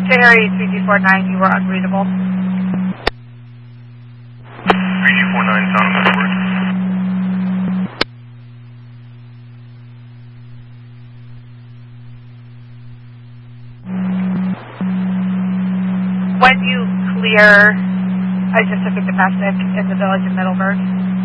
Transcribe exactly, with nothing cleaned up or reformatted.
To area three two four nine, you were unreadable. three two four nine, sound on the board. When you clear a Pacific domestic in the village of Middleburg?